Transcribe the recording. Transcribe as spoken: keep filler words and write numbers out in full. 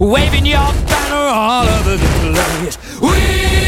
waving your banner all over the place. We